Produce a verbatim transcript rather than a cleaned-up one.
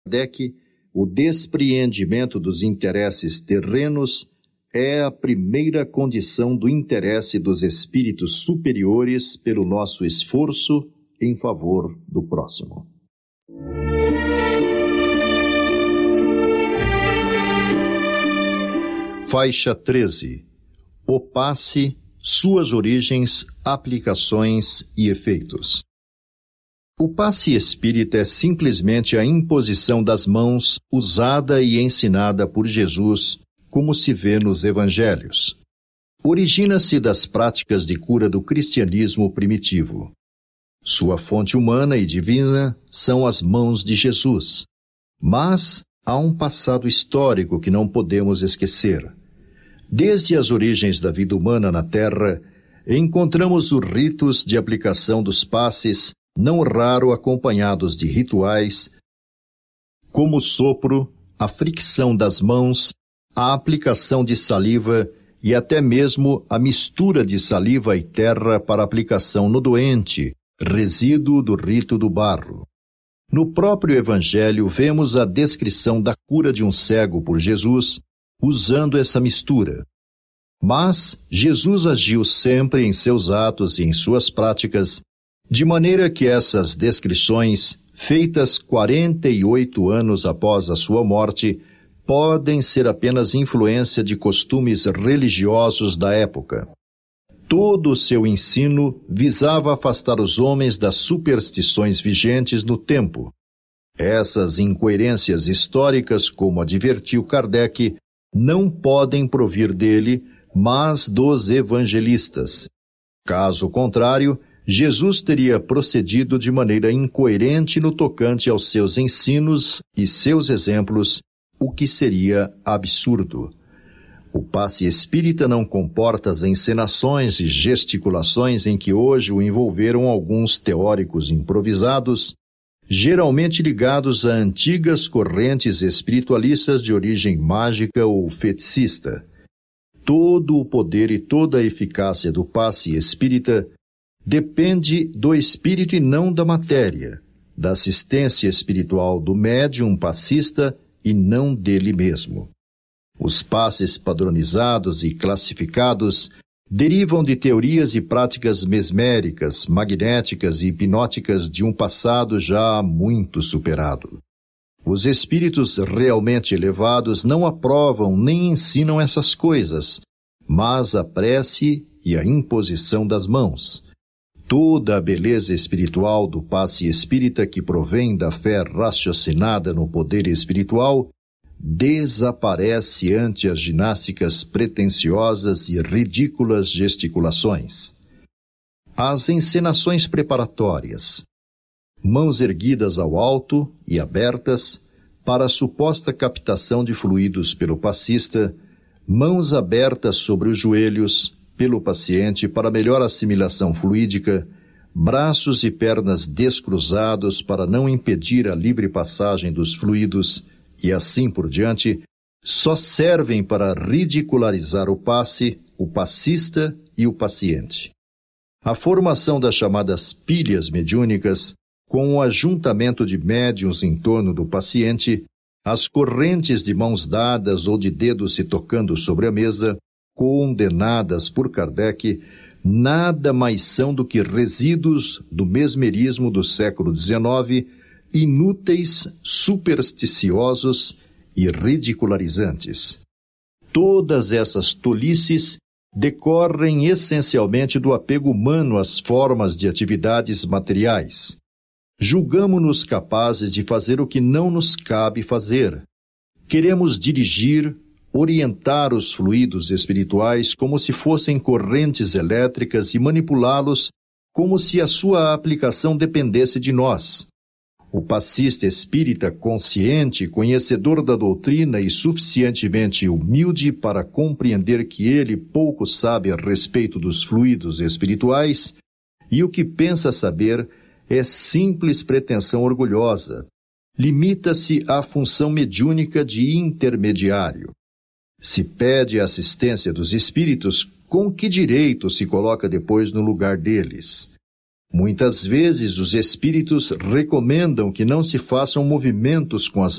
Kardec, o despreendimento dos interesses terrenos é a primeira condição do interesse dos espíritos superiores pelo nosso esforço em favor do próximo. Faixa treze. O passe, suas origens, aplicações e efeitos. O passe espírita é simplesmente a imposição das mãos usada e ensinada por Jesus, como se vê nos evangelhos. Origina-se das práticas de cura do cristianismo primitivo. Sua fonte humana e divina são as mãos de Jesus. Mas há um passado histórico que não podemos esquecer. Desde as origens da vida humana na Terra, encontramos os ritos de aplicação dos passes, não raro acompanhados de rituais, como o sopro, a fricção das mãos, a aplicação de saliva e até mesmo a mistura de saliva e terra para aplicação no doente, resíduo do rito do barro. No próprio Evangelho vemos a descrição da cura de um cego por Jesus, usando essa mistura. Mas Jesus agiu sempre em seus atos e em suas práticas, de maneira que essas descrições, feitas quarenta e oito anos após a sua morte, podem ser apenas influência de costumes religiosos da época. Todo o seu ensino visava afastar os homens das superstições vigentes no tempo. Essas incoerências históricas, como advertiu Kardec, não podem provir dele, mas dos evangelistas. Caso contrário, Jesus teria procedido de maneira incoerente no tocante aos seus ensinos e seus exemplos, o que seria absurdo. O passe espírita não comporta as encenações e gesticulações em que hoje o envolveram alguns teóricos improvisados, geralmente ligados a antigas correntes espiritualistas de origem mágica ou feticista. Todo o poder e toda a eficácia do passe espírita depende do espírito e não da matéria, da assistência espiritual do médium passista e não dele mesmo. Os passes padronizados e classificados derivam de teorias e práticas mesméricas, magnéticas e hipnóticas de um passado já muito superado. Os espíritos realmente elevados não aprovam nem ensinam essas coisas, mas a prece e a imposição das mãos. Toda a beleza espiritual do passe espírita que provém da fé raciocinada no poder espiritual desaparece ante as ginásticas pretensiosas e ridículas gesticulações. As encenações preparatórias, mãos erguidas ao alto e abertas para a suposta captação de fluidos pelo passista, mãos abertas sobre os joelhos pelo paciente para melhor assimilação fluídica, braços e pernas descruzados para não impedir a livre passagem dos fluidos e assim por diante, só servem para ridicularizar o passe, o passista e o paciente. A formação das chamadas pilhas mediúnicas, com o ajuntamento de médiuns em torno do paciente, as correntes de mãos dadas ou de dedos se tocando sobre a mesa, condenadas por Kardec, nada mais são do que resíduos do mesmerismo do século dezenove, inúteis, supersticiosos e ridicularizantes. Todas essas tolices decorrem essencialmente do apego humano às formas de atividades materiais. Julgamo-nos capazes de fazer o que não nos cabe fazer. Queremos dirigir, orientar os fluidos espirituais como se fossem correntes elétricas e manipulá-los como se a sua aplicação dependesse de nós. O passista espírita consciente, conhecedor da doutrina e suficientemente humilde para compreender que ele pouco sabe a respeito dos fluidos espirituais e o que pensa saber é simples pretensão orgulhosa. Limita-se à função mediúnica de intermediário. Se pede a assistência dos espíritos, com que direito se coloca depois no lugar deles? Muitas vezes os espíritos recomendam que não se façam movimentos com as